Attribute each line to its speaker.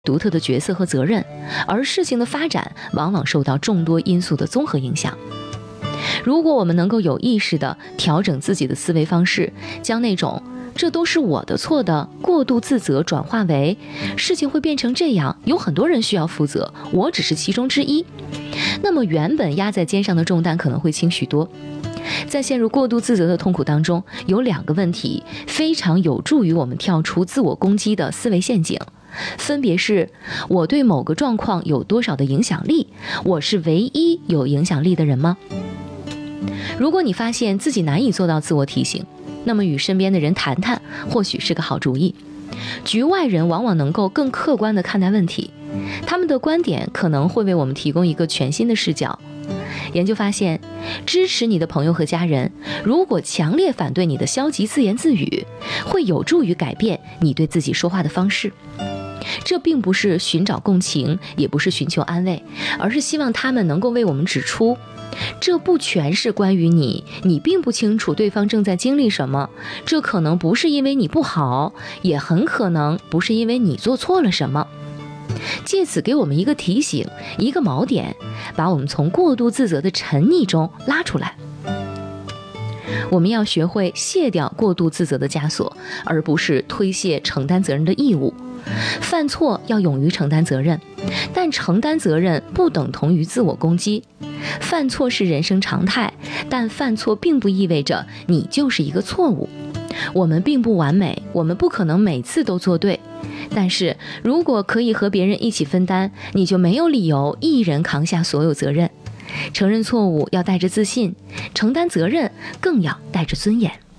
Speaker 1: 独特的角色和责任，而事情的发展往往受到众多因素的综合影响。如果我们能够有意识地调整自己的思维方式，将那种这都是我的错的过度自责转化为事情会变成这样，有很多人需要负责，我只是其中之一，那么原本压在肩上的重担可能会轻许多。在陷入过度自责的痛苦当中，有2个问题非常有助于我们跳出自我攻击的思维陷阱，分别是我对某个状况有多少的影响力，我是唯一有影响力的人吗？如果你发现自己难以做到自我提醒，那么与身边的人谈谈或许是个好主意。局外人往往能够更客观地看待问题，他们的观点可能会为我们提供一个全新的视角。研究发现，支持你的朋友和家人如果强烈反对你的消极自言自语，会有助于改变你对自己说话的方式。这并不是寻找共情，也不是寻求安慰，而是希望他们能够为我们指出，这不全是关于你，你并不清楚对方正在经历什么，这可能不是因为你不好，也很可能不是因为你做错了什么。借此给我们一个提醒，一个锚点，把我们从过度自责的沉溺中拉出来。我们要学会卸掉过度自责的枷锁，而不是推卸承担责任的义务。犯错要勇于承担责任，但承担责任不等同于自我攻击。犯错是人生常态，但犯错并不意味着你就是一个错误。我们并不完美，我们不可能每次都做对，但是如果可以和别人一起分担，你就没有理由一人扛下所有责任。承认错误要带着自信，承担责任更要带着尊严。